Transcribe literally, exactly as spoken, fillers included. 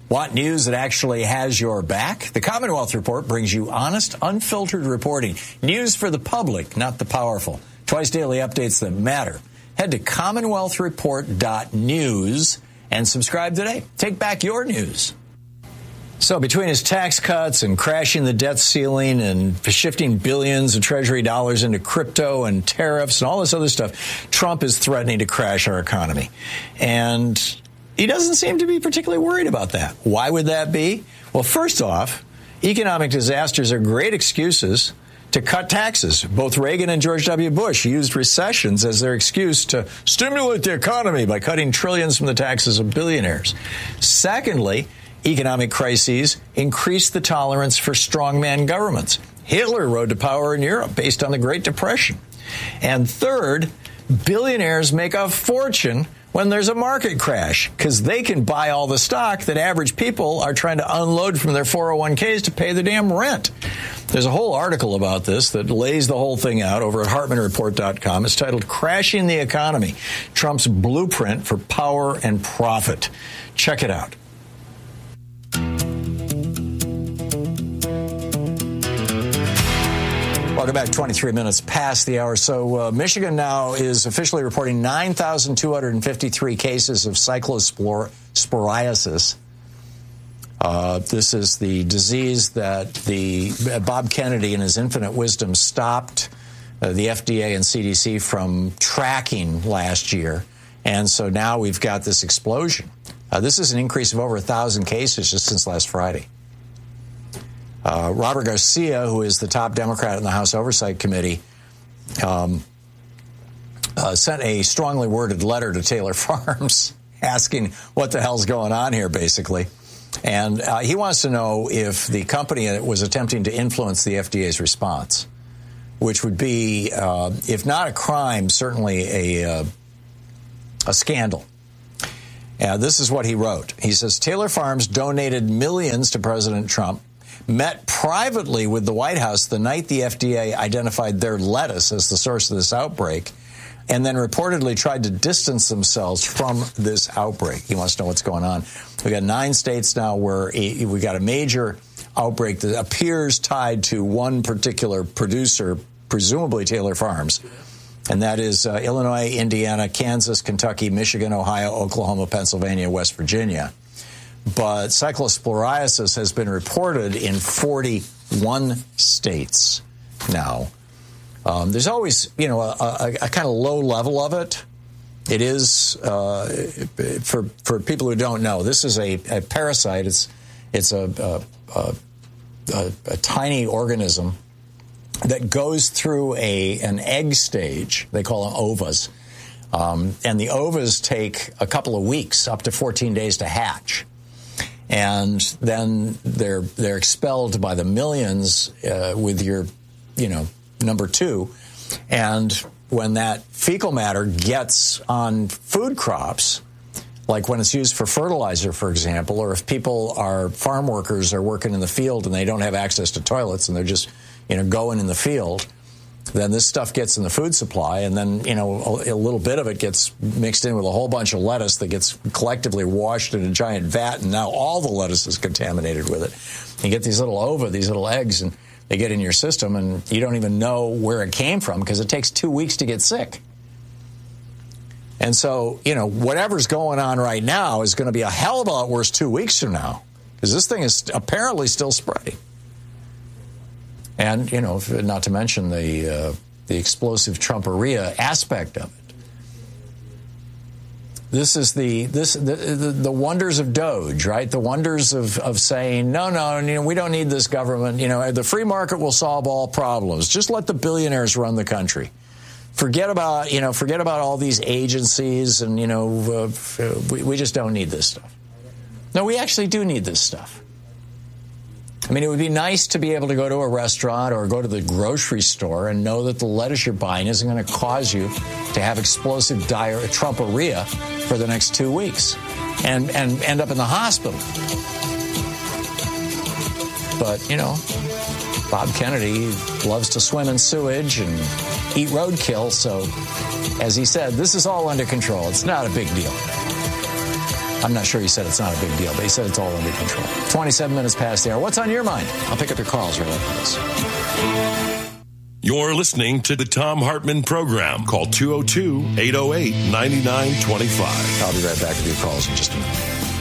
Want news that actually has your back? The Commonwealth Report brings you honest, unfiltered reporting. News for the public, not the powerful. Twice daily updates that matter. Head to commonwealth report dot news and subscribe today. Take back your news. So between his tax cuts and crashing the debt ceiling and shifting billions of Treasury dollars into crypto and tariffs and all this other stuff, Trump is threatening to crash our economy. And he doesn't seem to be particularly worried about that. Why would that be? Well, first off, economic disasters are great excuses to cut taxes. Both Reagan and George W. Bush used recessions as their excuse to stimulate the economy by cutting trillions from the taxes of billionaires. Secondly, economic crises increase the tolerance for strongman governments. Hitler rode to power in Europe based on the Great Depression. And third, billionaires make a fortune when there's a market crash because they can buy all the stock that average people are trying to unload from their four oh one k's to pay the damn rent. There's a whole article about this that lays the whole thing out over at hartman report dot com. It's titled Crashing the Economy, Trump's Blueprint for Power and Profit. Check it out. Welcome back. twenty-three minutes past the hour. So uh, Michigan now is officially reporting nine thousand two hundred fifty-three cases of cyclosporiasis. Uh, this is the disease that the uh, Bob Kennedy, in his infinite wisdom, stopped uh, the F D A and C D C from tracking last year. And so now we've got this explosion. Uh, this is an increase of over one thousand cases just since last Friday. Uh, Robert Garcia, who is the top Democrat in the House Oversight Committee, um, uh, sent a strongly worded letter to Taylor Farms asking what the hell's going on here, basically. And uh, he wants to know if the company was attempting to influence the F D A's response, which would be, uh, if not a crime, certainly a, uh, a scandal. Uh, this is what he wrote. He says, Taylor Farms donated millions to President Trump, met privately with the White House the night the F D A identified their lettuce as the source of this outbreak, and then reportedly tried to distance themselves from this outbreak. He wants to know what's going on. We've got nine states now where we've got a major outbreak that appears tied to one particular producer, presumably Taylor Farms, and that is uh, Illinois, Indiana, Kansas, Kentucky, Michigan, Ohio, Oklahoma, Pennsylvania, West Virginia. But cyclosporiasis has been reported in forty-one states now. Um, there's always, you know, a, a, a kind of low level of it. It is, uh, for for people who don't know, this is a, a parasite. It's it's a a, a a tiny organism that goes through a an egg stage. They call them ovas, um, and the ovas take a couple of weeks, up to fourteen days to hatch. And then they're they're expelled by the millions uh, with your, you know, number two. And when that fecal matter gets on food crops, like when it's used for fertilizer, for example, or if people are farm workers are working in the field and they don't have access to toilets and they're just, you know, going in the field, then this stuff gets in the food supply, and then, you know, a, a little bit of it gets mixed in with a whole bunch of lettuce that gets collectively washed in a giant vat, and now all the lettuce is contaminated with it. You get these little ova, these little eggs, and they get in your system, and you don't even know where it came from because it takes two weeks to get sick. And so, you know, whatever's going on right now is going to be a hell of a lot worse two weeks from now because this thing is apparently still spreading. And, you know, not to mention the uh, the explosive Trumperia aspect of it. This is the this the, the the wonders of Doge, right? The wonders of of saying no, no, you know, we don't need this government. You know, the free market will solve all problems. Just let the billionaires run the country. Forget about you know, forget about all these agencies, and you know, uh, we we just don't need this stuff. No, we actually do need this stuff. I mean, it would be nice to be able to go to a restaurant or go to the grocery store and know that the lettuce you're buying isn't going to cause you to have explosive diarrhea, Trumperia, for the next two weeks and, and end up in the hospital. But, you know, Bob Kennedy loves to swim in sewage and eat roadkill. So, as he said, this is all under control. It's not a big deal. I'm not sure he said it's not a big deal, but he said it's all under control. twenty-seven minutes past the hour. What's on your mind? I'll pick up your calls right after this. You're listening to the Thom Hartmann Program. Call two oh two, eight oh eight, nine nine two five. I'll be right back with your calls in just a minute.